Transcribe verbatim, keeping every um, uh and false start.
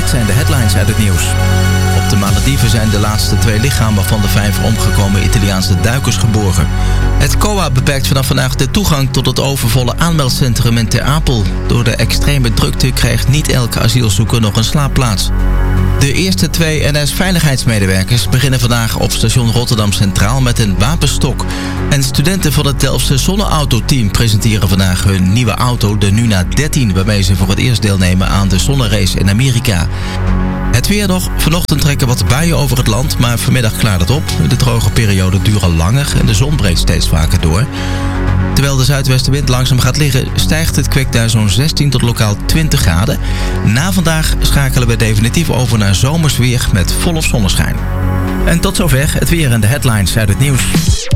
dit zijn de headlines uit het nieuws. Op de Malediven zijn de laatste twee lichamen van de vijf omgekomen Italiaanse duikers geborgen. Het C O A beperkt vanaf vandaag de toegang tot het overvolle aanmeldcentrum in Ter Apel. Door de extreme drukte krijgt niet elke asielzoeker nog een slaapplaats. De eerste twee N S-veiligheidsmedewerkers beginnen vandaag op station Rotterdam Centraal met een wapenstok. En studenten van het Delftse zonneautoteam presenteren vandaag hun nieuwe auto, de Nuna dertien, waarmee ze voor het eerst deelnemen aan de zonnerace in Amerika. Het weer nog. Vanochtend trekken wat buien over het land, maar vanmiddag klaart het op. De droge perioden duren langer en de zon breekt steeds vaker door. Terwijl de zuidwestenwind langzaam gaat liggen, stijgt het kwik naar zo'n zestien tot lokaal twintig graden. Na vandaag schakelen we definitief over naar zomers weer met volop zonneschijn. En tot zover het weer en de headlines uit het nieuws.